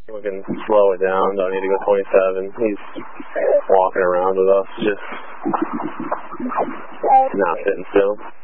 We can slow it down. Don't need to go 27. He's walking around with us, just not sitting still.